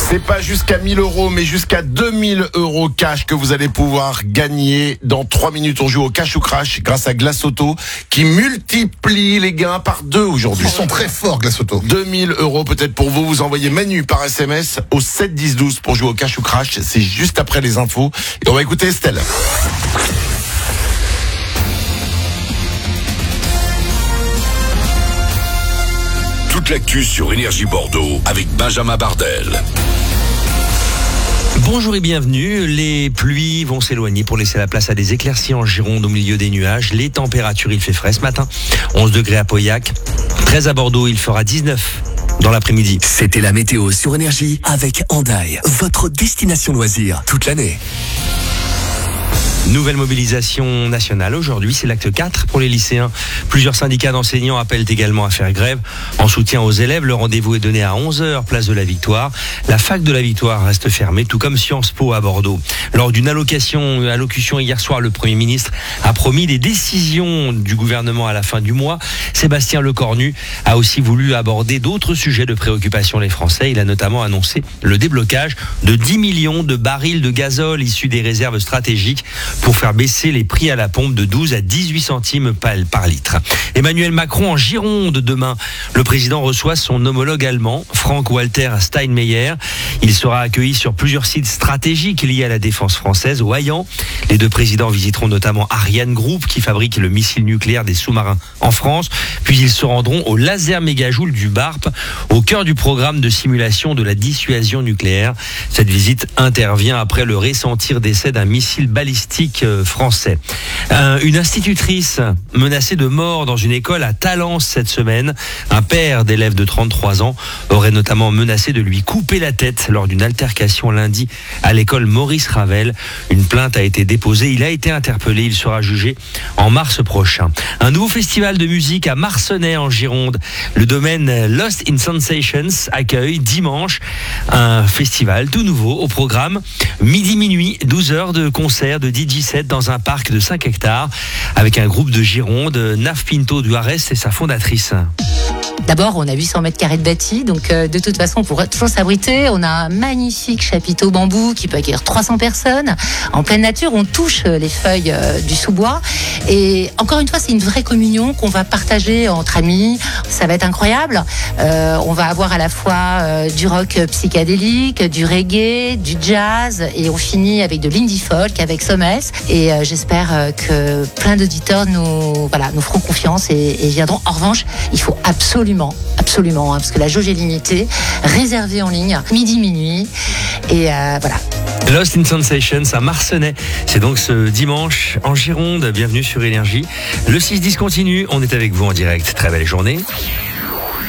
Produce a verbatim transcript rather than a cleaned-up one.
C'est pas jusqu'à mille euros, mais jusqu'à deux mille euros cash que vous allez pouvoir gagner. Dans trois minutes, on joue au cash ou crash grâce à Glace Auto qui multiplie les gains par deux aujourd'hui. Ils sont très forts, Glace Auto. deux mille euros peut-être pour vous. Vous envoyez Manu par S M S au sept dix douze pour jouer au cash ou crash. C'est juste après les infos. Et on va écouter Estelle. Toute l'actu sur Énergie Bordeaux avec Benjamin Bardel. Bonjour et bienvenue. Les pluies vont s'éloigner pour laisser la place à des éclaircies en Gironde au milieu des nuages. Les températures, il fait frais ce matin. onze degrés à Pauillac, treize à Bordeaux, il fera dix-neuf dans l'après-midi. C'était la météo sur Énergie avec Hendaye, votre destination loisir toute l'année. Nouvelle mobilisation nationale. Aujourd'hui, c'est l'acte quatre pour les lycéens. Plusieurs syndicats d'enseignants appellent également à faire grève. En soutien aux élèves, le rendez-vous est donné à onze heures, place de la Victoire. La fac de la Victoire reste fermée, tout comme Sciences Po à Bordeaux. Lors d'une allocation, allocution hier soir, le Premier ministre a promis des décisions du gouvernement à la fin du mois. Sébastien Lecornu a aussi voulu aborder d'autres sujets de préoccupation des Français. Il a notamment annoncé le déblocage de dix millions de barils de gazole issus des réserves stratégiques pour faire baisser les prix à la pompe de douze à dix-huit centimes par litre. Emmanuel Macron en Gironde demain. Le président reçoit son homologue allemand, Frank-Walter Steinmeier. Il sera accueilli sur plusieurs sites stratégiques liés à la défense française au Hayan. Les deux présidents visiteront notamment Ariane Group qui fabrique le missile nucléaire des sous-marins en France. Puis ils se rendront au laser mégajoule du B A R P, au cœur du programme de simulation de la dissuasion nucléaire. Cette visite intervient après le récent tir d'essai d'un missile balistique français. Euh, une institutrice menacée de mort dans une école à Talence cette semaine. Un père d'élève de trente-trois ans aurait notamment menacé de lui couper la tête lors d'une altercation lundi à l'école Maurice Ravel. Une plainte a été déposée. Il a été interpellé. Il sera jugé en mars prochain. Un nouveau festival de musique à Marcenais en Gironde. Le domaine Lost in Sensations accueille dimanche un festival tout nouveau au programme. Midi minuit, douze heures de concert de D J set dans un parc de cinq hectares avec un groupe de Gironde, Naf Pinto Duarez et sa fondatrice. D'abord, on a huit cents mètres carrés de bâti, donc euh, de toute façon, on pourra toujours s'abriter. On a un magnifique chapiteau bambou qui peut accueillir trois cents personnes. En pleine nature, on touche les feuilles euh, du sous-bois. Et encore une fois, c'est une vraie communion qu'on va partager entre amis. Ça va être incroyable. Euh, on va avoir à la fois euh, du rock psychédélique, du reggae, du jazz, et on finit avec de l'indie folk, avec Sommes. Et euh, j'espère euh, que plein d'auditeurs nous, voilà, nous feront confiance et, et viendront. En revanche, il faut absolument Absolument, hein, parce que la jauge est limitée, réservée en ligne, midi, minuit, et euh, voilà. Lost in Sensations à Marcenais, c'est donc ce dimanche en Gironde. Bienvenue sur Énergie. Le six dix continue, on est avec vous en direct. Très belle journée.